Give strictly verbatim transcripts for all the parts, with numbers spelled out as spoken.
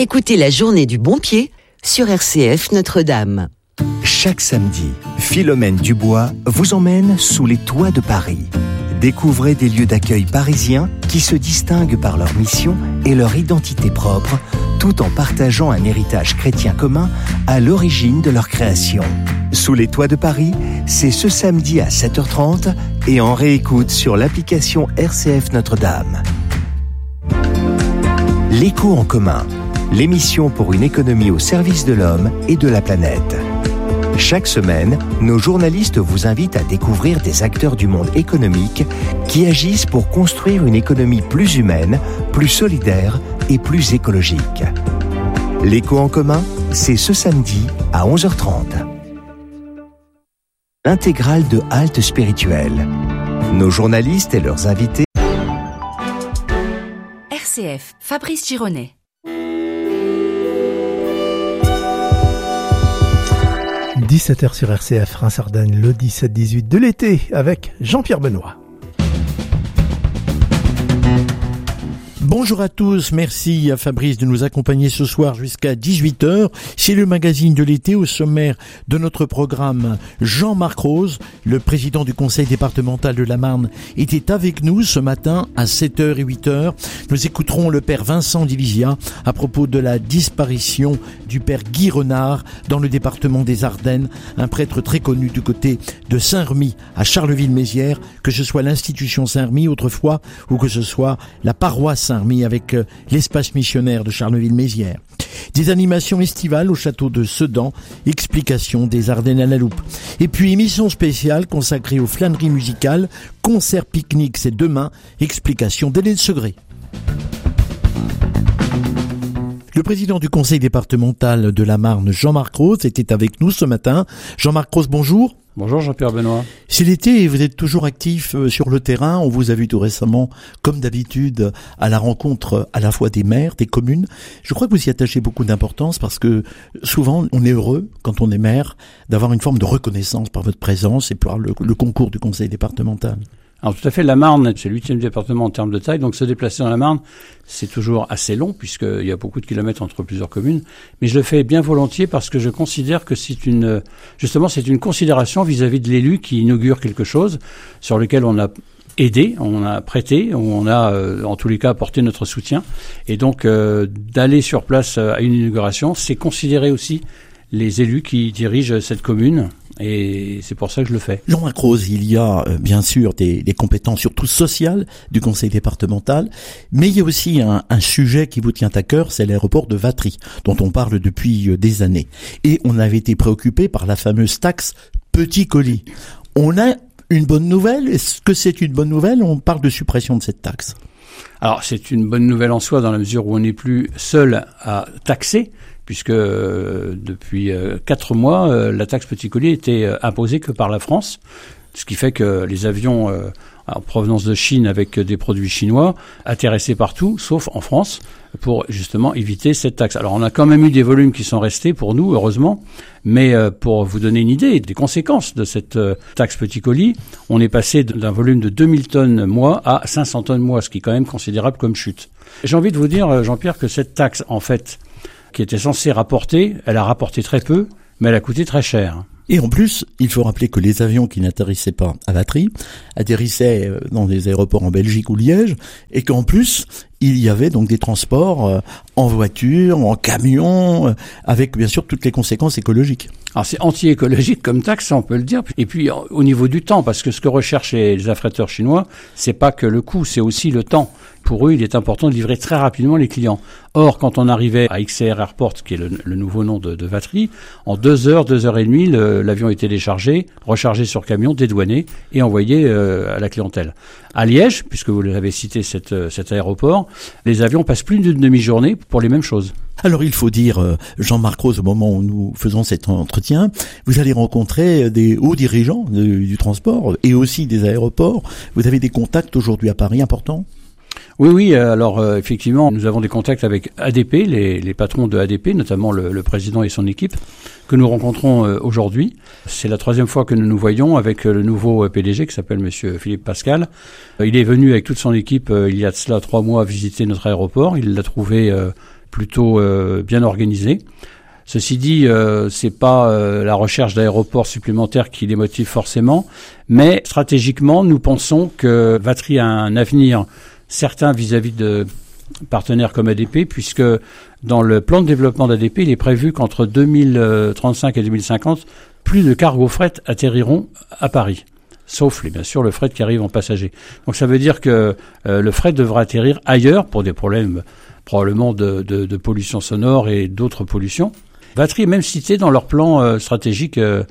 Écoutez la journée du bon pied sur R C F Notre-Dame. Chaque samedi, Philomène Dubois vous emmène sous les toits de Paris. Découvrez des lieux d'accueil parisiens qui se distinguent par leur mission et leur identité propre, tout en partageant un héritage chrétien commun à l'origine de leur création. Sous les toits de Paris, c'est ce samedi à sept heures trente et en réécoute sur l'application R C F Notre-Dame. L'écho en commun, l'émission pour une économie au service de l'homme et de la planète. Chaque semaine, nos journalistes vous invitent à découvrir des acteurs du monde économique qui agissent pour construire une économie plus humaine, plus solidaire et plus écologique. L'écho en commun, c'est ce samedi à onze heures trente. L'intégrale de Halte Spirituelle. Nos journalistes et leurs invités. R C F, Fabrice Gironet. dix-sept heures sur R C F, Reims-Ardennes, le dix-sept dix-huit de l'été, avec Jean-Pierre Benoît. Bonjour à tous, merci à Fabrice de nous accompagner ce soir jusqu'à dix-huit heures. C'est le magazine de l'été. Au sommaire de notre programme, Jean-Marc Rose, le président du conseil départemental de la Marne, était avec nous ce matin à sept heures et huit heures. Nous écouterons le père Vincent Divisia à propos de la disparition du père Guy Renard dans le département des Ardennes, un prêtre très connu du côté de Saint-Remy à Charleville-Mézières, que ce soit l'institution Saint-Remy autrefois ou que ce soit la paroisse Saint-Remy avec euh, l'espace missionnaire de Charleville-Mézières. Des animations estivales au château de Sedan, explication des Ardennes à la loupe. Et puis émission spéciale consacrée aux flâneries musicales, concert pique-nique c'est demain, explication d'Hélène Segré. Le président du conseil départemental de la Marne, Jean-Marc Rose, était avec nous ce matin. Jean-Marc Rose, bonjour. Bonjour Jean-Pierre Benoît. C'est l'été et vous êtes toujours actif sur le terrain. On vous a vu tout récemment, comme d'habitude, à la rencontre à la fois des maires, des communes. Je crois que vous y attachez beaucoup d'importance parce que souvent on est heureux, quand on est maire, d'avoir une forme de reconnaissance par votre présence et par le, le concours du conseil départemental. Alors tout à fait, la Marne, c'est le huitième département en termes de taille, donc se déplacer dans la Marne, c'est toujours assez long puisqu'il y a beaucoup de kilomètres entre plusieurs communes, mais je le fais bien volontiers parce que je considère que c'est une, justement, c'est une considération vis-à-vis de l'élu qui inaugure quelque chose sur lequel on a aidé, on a prêté, on a euh, en tous les cas apporté notre soutien, et donc euh, d'aller sur place à une inauguration, c'est considérer aussi les élus qui dirigent cette commune, et c'est pour ça que je le fais. Jean-Marc Rose, il y a euh, bien sûr des, des compétences surtout sociales du conseil départemental, mais il y a aussi un, un sujet qui vous tient à cœur, c'est l'aéroport de Vatry, dont on parle depuis euh, des années. Et on avait été préoccupé par la fameuse taxe petit colis. On a une bonne nouvelle. Est-ce que c'est une bonne nouvelle? On parle de suppression de cette taxe. Alors c'est une bonne nouvelle en soi dans la mesure où on n'est plus seul à taxer, puisque euh, depuis euh, quatre mois, euh, la taxe petit colis était euh, imposée que par la France, ce qui fait que les avions euh, en provenance de Chine avec des produits chinois atterrissaient partout, sauf en France, pour justement éviter cette taxe. Alors on a quand même eu des volumes qui sont restés pour nous, heureusement, mais euh, pour vous donner une idée des conséquences de cette euh, taxe petit colis, on est passé d'un volume de deux mille tonnes mois à cinq cents tonnes mois, ce qui est quand même considérable comme chute. J'ai envie de vous dire, Jean-Pierre, que cette taxe, en fait, qui était censée rapporter, elle a rapporté très peu, mais elle a coûté très cher. Et en plus, il faut rappeler que les avions qui n'atterrissaient pas à Vatry atterrissaient dans des aéroports en Belgique ou Liège, et qu'en plus, il y avait donc des transports en voiture, en camion, avec bien sûr toutes les conséquences écologiques. Alors c'est anti-écologique comme taxe, on peut le dire. Et puis au niveau du temps, parce que ce que recherchent les, les affréteurs chinois, c'est pas que le coût, c'est aussi le temps. Pour eux, il est important de livrer très rapidement les clients. Or, quand on arrivait à X C R Airport, qui est le, le nouveau nom de, de Vatry, en deux heures, deux heures et demie, le, l'avion était déchargé, rechargé sur camion, dédouané et envoyé euh, à la clientèle. À Liège, puisque vous l'avez cité, cette, cet aéroport, les avions passent plus d'une demi-journée pour les mêmes choses. Alors il faut dire, Jean-Marc Rose, au moment où nous faisons cet entretien, vous allez rencontrer des hauts dirigeants du, du transport et aussi des aéroports. Vous avez des contacts aujourd'hui à Paris importants ? Oui, oui. Alors euh, effectivement, nous avons des contacts avec A D P, les, les patrons de A D P, notamment le, le président et son équipe, que nous rencontrons euh, aujourd'hui. C'est la troisième fois que nous nous voyons avec euh, le nouveau P D G qui s'appelle Monsieur Philippe Pascal. Euh, il est venu avec toute son équipe euh, il y a de cela trois mois visiter notre aéroport. Il l'a trouvé euh, plutôt euh, bien organisée. Ceci dit, euh, c'est pas euh, la recherche d'aéroports supplémentaires qui les motive forcément, mais stratégiquement, nous pensons que Vatry a un avenir certain vis-à-vis de partenaires comme A D P, puisque dans le plan de développement d'A D P, il est prévu qu'entre deux mille trente-cinq et deux mille cinquante, plus de cargos fret atterriront à Paris. Sauf, bien sûr, le fret qui arrive en passager. Donc ça veut dire que euh, le fret devra atterrir ailleurs pour des problèmes probablement de, de, de pollution sonore et d'autres pollutions. Vatry est même cité dans leur plan euh, stratégique euh,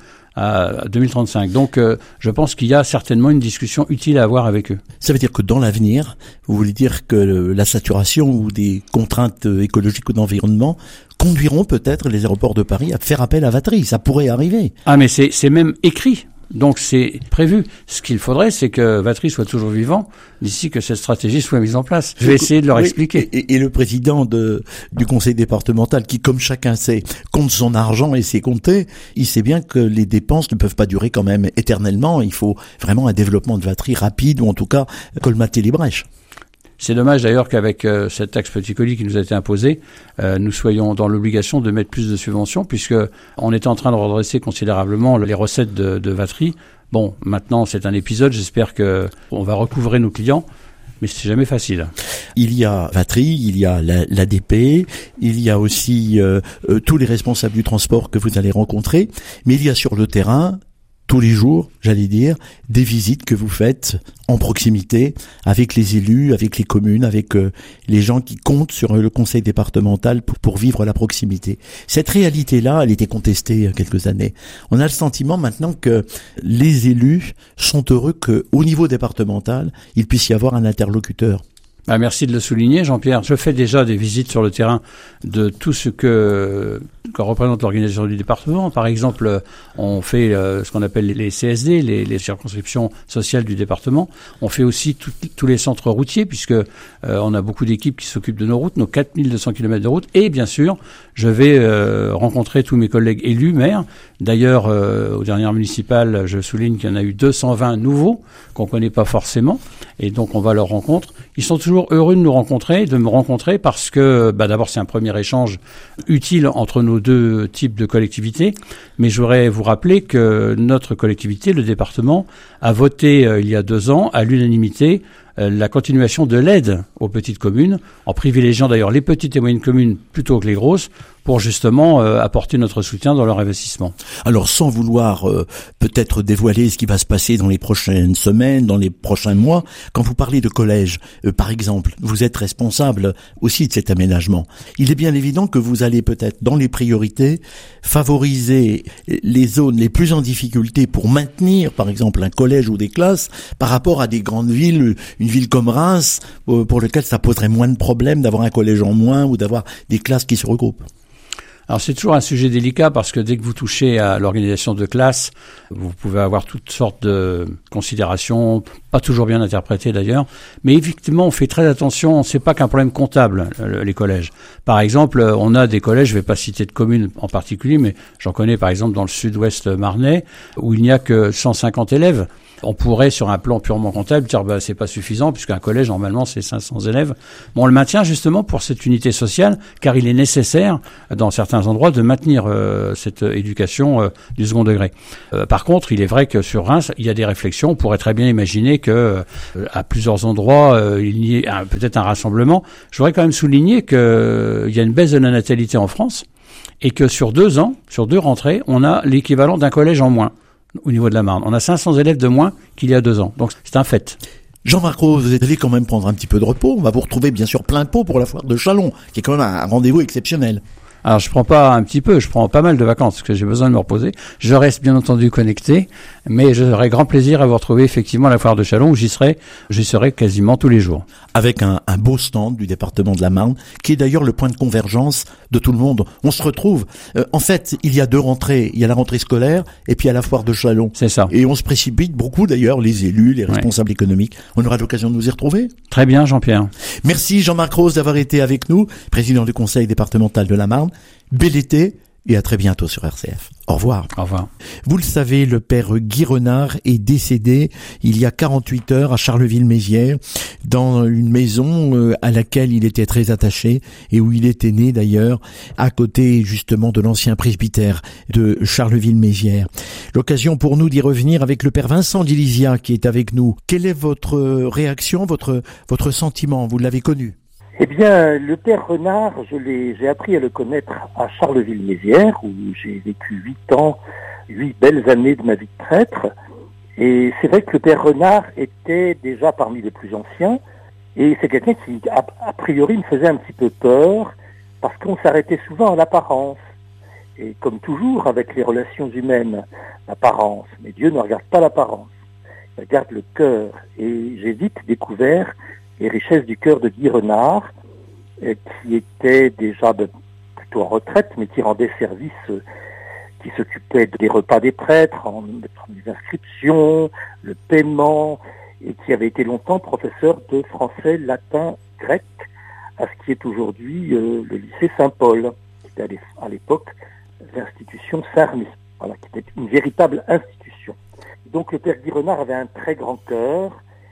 à deux mille trente-cinq. Donc euh, je pense qu'il y a certainement une discussion utile à avoir avec eux. Ça veut dire que dans l'avenir, vous voulez dire que le, la saturation ou des contraintes écologiques ou d'environnement conduiront peut-être les aéroports de Paris à faire appel à Vatry. Ça pourrait arriver. Ah mais c'est, c'est même écrit. Donc c'est prévu. Ce qu'il faudrait, c'est que Vatry soit toujours vivant d'ici que cette stratégie soit mise en place. Je vais essayer de leur oui, expliquer. Et, et le président de, du conseil départemental, qui, comme chacun sait, compte son argent et sait compter, il sait bien que les dépenses ne peuvent pas durer quand même éternellement. Il faut vraiment un développement de Vatry rapide, ou en tout cas colmater les brèches. C'est dommage d'ailleurs qu'avec euh, cette taxe petit colis qui nous a été imposée, euh, nous soyons dans l'obligation de mettre plus de subventions, puisque on est en train de redresser considérablement les recettes de, de Vatry. Bon, maintenant c'est un épisode, j'espère que on va recouvrer nos clients, mais c'est jamais facile. Il y a Vatry, il y a l'A D P, il y a aussi euh, euh, tous les responsables du transport que vous allez rencontrer, mais il y a sur le terrain, tous les jours, j'allais dire, des visites que vous faites en proximité avec les élus, avec les communes, avec euh, les gens qui comptent sur le conseil départemental pour, pour vivre la proximité. Cette réalité-là, elle était contestée il y a quelques années. On a le sentiment maintenant que les élus sont heureux qu'au niveau départemental, il puisse y avoir un interlocuteur. Ah, merci de le souligner, Jean-Pierre. Je fais déjà des visites sur le terrain de tout ce que, que représente l'organisation du département. Par exemple, on fait euh, ce qu'on appelle les C S D, les, les circonscriptions sociales du département. On fait aussi tout, tous les centres routiers, puisque euh, on a beaucoup d'équipes qui s'occupent de nos routes, nos quatre mille deux cents kilomètres de route. Et bien sûr, je vais euh, rencontrer tous mes collègues élus, maires. D'ailleurs, euh, aux dernières municipales, je souligne qu'il y en a eu deux cent vingt nouveaux qu'on connaît pas forcément. Et donc, on va à leur rencontre. Ils sont toujours heureux de nous rencontrer, de me rencontrer parce que, bah, d'abord, c'est un premier échange utile entre nos deux types de collectivités. Mais je voudrais vous rappeler que notre collectivité, le département, a voté euh, il y a deux ans à l'unanimité euh, la continuation de l'aide aux petites communes, en privilégiant d'ailleurs les petites et moyennes communes plutôt que les grosses, pour justement euh, apporter notre soutien dans leur investissement. Alors, sans vouloir euh, peut-être dévoiler ce qui va se passer dans les prochaines semaines, dans les prochains mois, quand vous parlez de collège, euh, par exemple, vous êtes responsable aussi de cet aménagement. Il est bien évident que vous allez peut-être, dans les priorités, favoriser les zones les plus en difficulté pour maintenir, par exemple, un collège ou des classes par rapport à des grandes villes, une ville comme Reims, euh, pour lequel ça poserait moins de problèmes d'avoir un collège en moins ou d'avoir des classes qui se regroupent. Alors c'est toujours un sujet délicat parce que dès que vous touchez à l'organisation de classe, vous pouvez avoir toutes sortes de considérations, pas toujours bien interprétées d'ailleurs, mais effectivement on fait très attention, c'est pas qu'un problème comptable les collèges. Par exemple, on a des collèges, je vais pas citer de communes en particulier, mais j'en connais par exemple dans le sud-ouest marnais où il n'y a que cent cinquante élèves. On pourrait, sur un plan purement comptable, dire bah c'est pas suffisant puisqu'un collège normalement c'est cinq cents élèves. Bon, on le maintient justement pour cette unité sociale, car il est nécessaire dans certains endroits de maintenir euh, cette éducation euh, du second degré. Euh, par contre, il est vrai que sur Reims, il y a des réflexions. On pourrait très bien imaginer que euh, à plusieurs endroits euh, il y ait un, peut-être un rassemblement. Je voudrais quand même souligner que euh, il y a une baisse de la natalité en France et que sur deux ans, sur deux rentrées, on a l'équivalent d'un collège en moins. Au niveau de la Marne. On a cinq cents élèves de moins qu'il y a deux ans. Donc, c'est un fait. Jean-Marc Rose, vous allez quand même prendre un petit peu de repos. On va vous retrouver, bien sûr, plein pot pour la foire de Châlons, qui est quand même un rendez-vous exceptionnel. Alors, je prends pas un petit peu, je prends pas mal de vacances, parce que j'ai besoin de me reposer. Je reste, bien entendu, connecté, mais j'aurai grand plaisir à vous retrouver, effectivement, à la foire de Châlons, où j'y serai, j'y serai quasiment tous les jours. Avec un, un beau stand du département de la Marne, qui est d'ailleurs le point de convergence de tout le monde. On se retrouve. Euh, en fait, il y a deux rentrées. Il y a la rentrée scolaire, et puis il y a la foire de Châlons. C'est ça. Et on se précipite beaucoup, d'ailleurs, les élus, les responsables ouais. économiques. On aura l'occasion de nous y retrouver. Très bien, Jean-Pierre. Merci, Jean-Marc Rose, d'avoir été avec nous, président du conseil départemental de la Marne. Bel été et à très bientôt sur R C F. Au revoir. Au revoir. Vous le savez, le père Guy Renard est décédé il y a quarante-huit heures à Charleville-Mézières, dans une maison à laquelle il était très attaché et où il était né d'ailleurs, à côté justement de l'ancien presbytère de Charleville-Mézières. L'occasion pour nous d'y revenir avec le père Vincent Dilizia qui est avec nous. Quelle est votre réaction, votre, votre sentiment? Vous l'avez connu? Eh bien, le père Renard, je l'ai, j'ai appris à le connaître à Charleville-Mézières, où j'ai vécu huit ans, huit belles années de ma vie de prêtre. Et c'est vrai que le père Renard était déjà parmi les plus anciens, et c'est quelqu'un qui, a, a priori, me faisait un petit peu peur, parce qu'on s'arrêtait souvent à l'apparence. Et comme toujours avec les relations humaines, l'apparence. Mais Dieu ne regarde pas l'apparence, il regarde le cœur. Et j'ai vite découvert les richesses du cœur de Guy Renard, euh, qui était déjà de, plutôt en retraite, mais qui rendait service, euh, qui s'occupait des repas des prêtres, en, des inscriptions, le paiement, et qui avait été longtemps professeur de français, latin, grec, à ce qui est aujourd'hui euh, le lycée Saint-Paul, qui était à l'époque l'institution Saint-Remy, voilà, qui était une véritable institution. Donc le père Guy Renard avait un très grand cœur,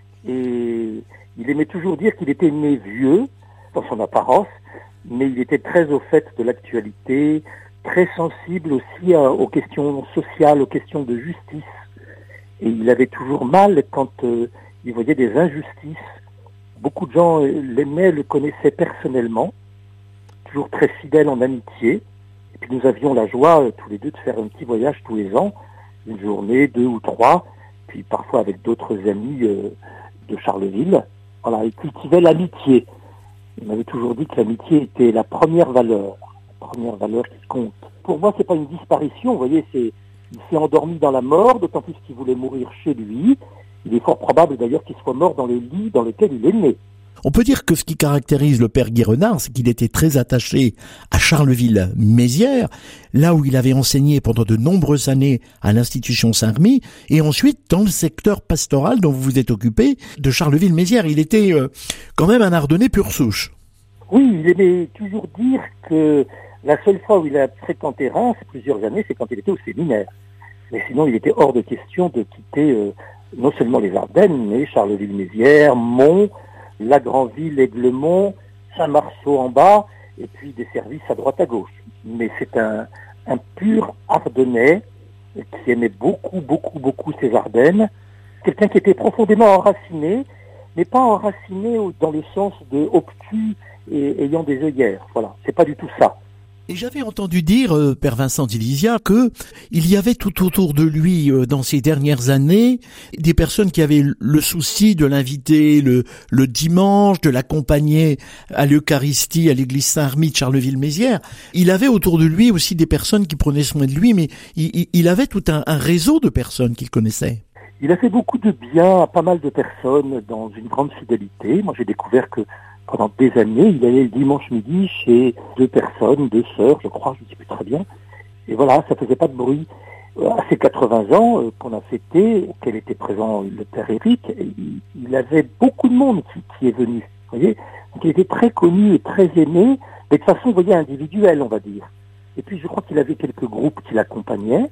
et il aimait toujours dire qu'il était né vieux, dans son apparence, mais il était très au fait de l'actualité, très sensible aussi à, aux questions sociales, aux questions de justice. Et il avait toujours mal quand euh, il voyait des injustices. Beaucoup de gens l'aimaient, le connaissaient personnellement, toujours très fidèle en amitié. Et puis nous avions la joie, euh, tous les deux, de faire un petit voyage tous les ans, une journée, deux ou trois, puis parfois avec d'autres amis euh, de Charleville. Voilà, il cultivait l'amitié. Il m'avait toujours dit que l'amitié était la première valeur, la première valeur qui compte. Pour moi, c'est pas une disparition, vous voyez, c'est, il s'est endormi dans la mort, d'autant plus qu'il voulait mourir chez lui. Il est fort probable d'ailleurs qu'il soit mort dans le lit dans lequel il est né. On peut dire que ce qui caractérise le père Guy Renard, c'est qu'il était très attaché à Charleville-Mézières, là où il avait enseigné pendant de nombreuses années à l'institution Saint-Remy, et ensuite dans le secteur pastoral dont vous vous êtes occupé de Charleville-Mézières. Il était euh, quand même un Ardennais pure souche. Oui, il aimait toujours dire que la seule fois où il a fréquenté Reims, plusieurs années, c'est quand il était au séminaire. Mais sinon, il était hors de question de quitter euh, non seulement les Ardennes, mais Charleville-Mézières, Mons, la Grandville, Aiglemont, Saint-Marceau-en-Bas, et puis des services à droite à gauche. Mais c'est un, un pur Ardennais qui aimait beaucoup, beaucoup, beaucoup ses Ardennes. Quelqu'un qui était profondément enraciné, mais pas enraciné dans le sens de obtus et ayant des œillères. Voilà, c'est pas du tout ça. Et j'avais entendu dire, euh, père Vincent Dilizia, que il y avait tout autour de lui, euh, dans ces dernières années, des personnes qui avaient le souci de l'inviter le, le dimanche, de l'accompagner à l'Eucharistie, à l'église Saint-Remy de Charleville-Mézières. Il avait autour de lui aussi des personnes qui prenaient soin de lui, mais il, il avait tout un, un réseau de personnes qu'il connaissait. Il a fait beaucoup de bien à pas mal de personnes dans une grande fidélité. Moi, j'ai découvert que pendant des années, il allait le dimanche midi chez deux personnes, deux sœurs, je crois, je ne sais plus très bien. Et voilà, ça faisait pas de bruit. À ses quatre-vingts ans, euh, qu'on a fêté, auquel était présent le père Éric, il, il avait beaucoup de monde qui, qui est venu. Vous voyez, donc il était très connu et très aimé, mais de façon, vous voyez, individuelle, on va dire. Et puis, je crois qu'il avait quelques groupes qui l'accompagnaient.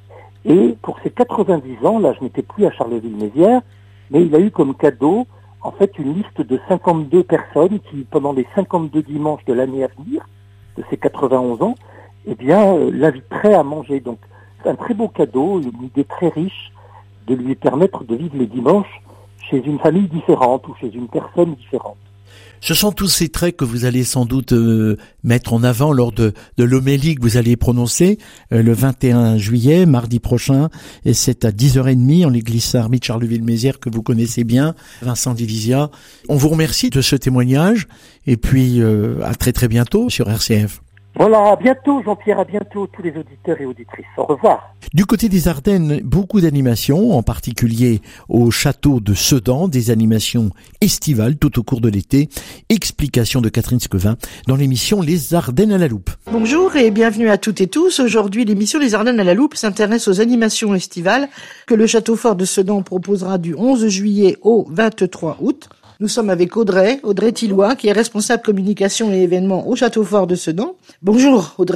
Et pour ses quatre-vingt-dix ans, là, je n'étais plus à Charleville-Mézières, mais il a eu comme cadeau en fait une liste de cinquante-deux personnes qui, pendant les cinquante-deux dimanches de l'année à venir, de ses quatre-vingt-onze ans, eh bien, euh, l'inviteraient à manger. Donc, c'est un très beau cadeau, une idée très riche de lui permettre de vivre les dimanches chez une famille différente ou chez une personne différente. Ce sont tous ces traits que vous allez sans doute euh, mettre en avant lors de, de l'homélie que vous allez prononcer euh, le vingt et un juillet, mardi prochain, et c'est à dix heures trente en l'église Saint-Remy de Charleville-Mézières que vous connaissez bien, Vincent Dilizia. On vous remercie de ce témoignage, et puis euh, à très très bientôt sur R C F. Voilà, à bientôt Jean-Pierre, à bientôt tous les auditeurs et auditrices. Au revoir. Du côté des Ardennes, beaucoup d'animations, en particulier au château de Sedan, des animations estivales tout au cours de l'été. Explication de Catherine Scovin dans l'émission Les Ardennes à la loupe. Bonjour et bienvenue à toutes et tous. Aujourd'hui, l'émission Les Ardennes à la loupe s'intéresse aux animations estivales que le château fort de Sedan proposera du onze juillet au vingt-trois août. Nous sommes avec Audrey, Audrey Tillois, qui est responsable communication et événements au Château Fort de Sedan. Bonjour Audrey.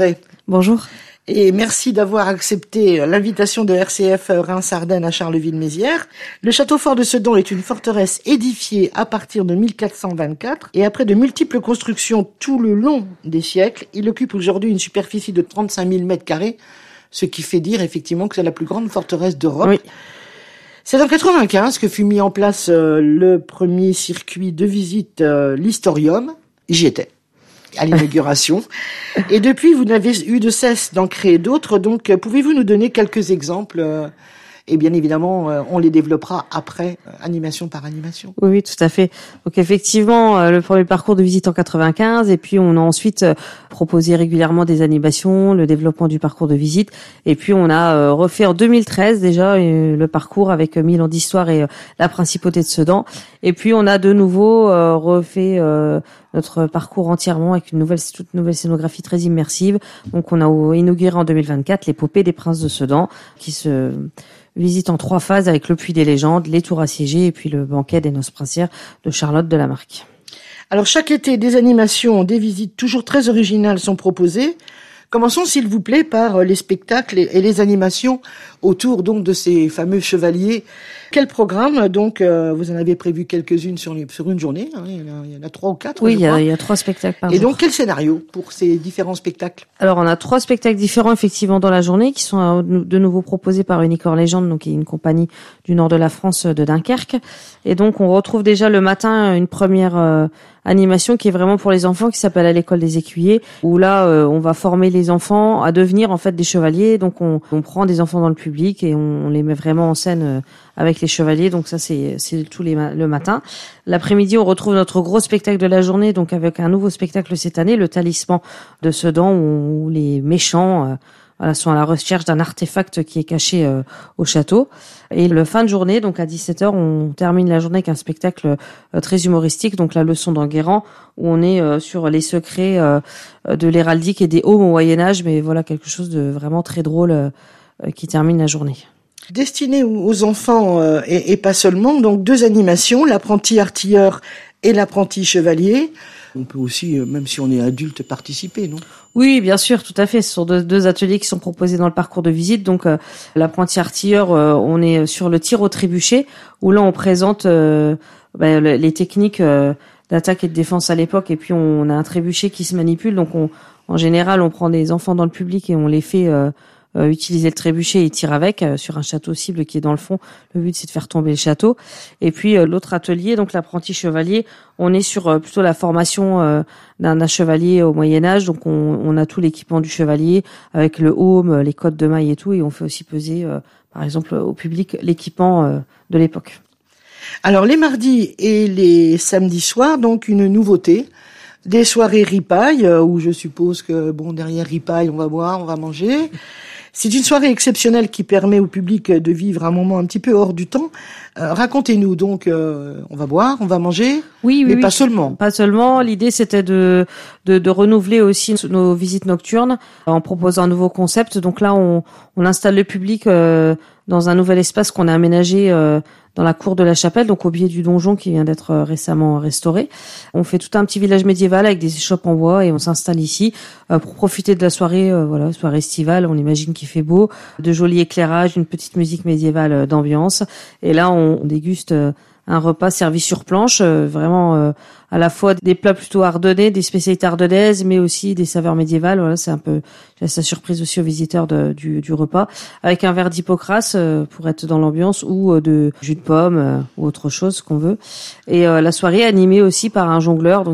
Bonjour. Et merci d'avoir accepté l'invitation de R C F Reims-Ardennes à Charleville-Mézières. Le château fort de Sedan est une forteresse édifiée à partir de mille quatre cent vingt-quatre et après de multiples constructions tout le long des siècles, il occupe aujourd'hui une superficie de trente-cinq mille mètres carrés, ce qui fait dire effectivement que c'est la plus grande forteresse d'Europe. Oui. C'est en quatre-vingt-quinze que fut mis en place euh, le premier circuit de visite, euh, l'Historium. J'y étais à l'inauguration. Et depuis, vous n'avez eu de cesse d'en créer d'autres. Donc, euh, pouvez-vous nous donner quelques exemples euh, Et bien évidemment, euh, on les développera après, euh, animation par animation. Oui, oui, tout à fait. Donc effectivement, euh, le premier parcours de visite en quatre-vingt-quinze, et puis on a ensuite euh, proposé régulièrement des animations, le développement du parcours de visite, et puis on a euh, refait en deux mille treize déjà euh, le parcours avec euh, mille ans d'histoire et euh, la principauté de Sedan, et puis on a de nouveau euh, refait euh, notre parcours entièrement avec une nouvelle, toute nouvelle scénographie très immersive. Donc on a inauguré en deux mille vingt-quatre l'épopée des princes de Sedan, qui se visite en trois phases avec le puits des légendes, les tours assiégées et puis le banquet des noces princières de Charlotte de la Marque. Alors chaque été, des animations, des visites toujours très originales sont proposées. Commençons s'il vous plaît par les spectacles et les animations autour donc de ces fameux chevaliers. Quel programme donc euh, vous en avez prévu quelques-unes sur, les, sur une journée, hein, il, y en a, il y en a trois ou quatre. Oui, il y a, il y a trois spectacles par et jour. Et donc quel scénario pour ces différents spectacles? Alors on a trois spectacles différents effectivement dans la journée qui sont de nouveau proposés par Unicorn Legend, donc qui est une compagnie du nord de la France de Dunkerque. Et donc on retrouve déjà le matin une première euh, animation qui est vraiment pour les enfants, qui s'appelle à l'école des écuyers, où là euh, on va former les enfants à devenir en fait des chevaliers. Donc on, on prend des enfants dans le public et on, on les met vraiment en scène euh, avec les chevaliers. Donc ça c'est c'est tous les le matin. L'après-midi on retrouve notre gros spectacle de la journée, donc avec un nouveau spectacle cette année, le Talisman de Sedan, où, où les méchants euh, voilà, sont à la recherche d'un artefact qui est caché euh, au château. Et le fin de journée, donc à dix-sept heures, on termine la journée avec un spectacle euh, très humoristique, donc la leçon d'Enguerrand, où on est euh, sur les secrets euh, de l'héraldique et des haumes au Moyen-Âge, mais voilà, quelque chose de vraiment très drôle euh, qui termine la journée. Destiné aux enfants euh, et, et pas seulement, donc deux animations, l'apprenti artilleur et l'apprenti chevalier. On peut aussi, même si on est adulte, participer, non? Oui, bien sûr, tout à fait. Ce sont deux, deux ateliers qui sont proposés dans le parcours de visite. Donc, euh, l'apprenti artilleur, euh, on est sur le tir au trébuchet, où là, on présente euh, bah, les techniques euh, d'attaque et de défense à l'époque. Et puis, on a un trébuchet qui se manipule. Donc, on, en général, on prend des enfants dans le public et on les fait euh, euh, utiliser le trébuchet et tirer avec euh, sur un château cible qui est dans le fond. Le but, c'est de faire tomber le château. Et puis, euh, l'autre atelier, donc l'apprenti chevalier, on est sur euh, plutôt la formation euh, d'un, d'un chevalier au Moyen-Âge. Donc, on, on a tout l'équipement du chevalier avec le haume, les cottes de mailles et tout. Et on fait aussi peser, euh, par exemple, au public, l'équipement euh, de l'époque. Alors, les mardis et les samedis soirs, donc une nouveauté. Des soirées ripaille, euh, où je suppose que, bon, derrière ripaille, on va boire, on va manger. C'est une soirée exceptionnelle qui permet au public de vivre un moment un petit peu hors du temps. Euh, racontez-nous donc, euh, on va boire, on va manger, oui, oui, mais oui, pas seulement. Pas seulement. L'idée c'était de, de de renouveler aussi nos visites nocturnes en proposant un nouveau concept. Donc là, on on installe le public euh, dans un nouvel espace qu'on a aménagé euh, dans la cour de la chapelle, donc au pied du donjon qui vient d'être récemment restauré. On fait tout un petit village médiéval avec des échoppes en bois et on s'installe ici euh, pour profiter de la soirée, euh, voilà, soirée estivale. On imagine qu'il fait beau, de jolis éclairages, une petite musique médiévale euh, d'ambiance. Et là, on, on déguste euh, un repas servi sur planche, euh, vraiment euh, à la fois des plats plutôt ardennais, des spécialités ardennaises, mais aussi des saveurs médiévales. Voilà, c'est un peu, laisse la surprise aussi aux visiteurs de, du, du repas, avec un verre d'hypocras euh, pour être dans l'ambiance, ou euh, de jus de pomme euh, ou autre chose qu'on veut. Et euh, la soirée est animée aussi par un jongleur. Donc